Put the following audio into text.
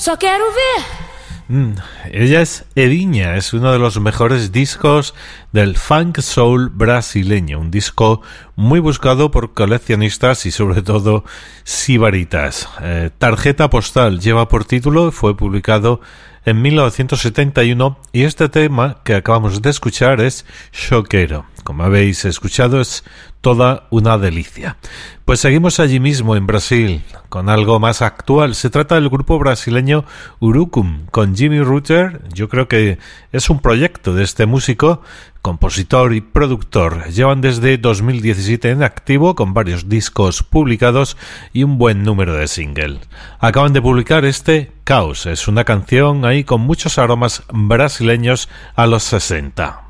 Só quero ver. Ella es Edinha, es uno de los mejores discos del funk soul brasileño, un disco muy buscado por coleccionistas y sobre todo sibaritas. Tarjeta Postal lleva por título, fue publicado en 1971 y este tema que acabamos de escuchar es Choquero. Como habéis escuchado, es toda una delicia. Pues seguimos allí mismo en Brasil con algo más actual. Se trata del grupo brasileño Urucum con Jimmy Rutter. Yo creo que es un proyecto de este músico, compositor y productor. Llevan desde 2017 en activo con varios discos publicados y un buen número de singles. Acaban de publicar este Caos. Es una canción ahí con muchos aromas brasileños a los 60.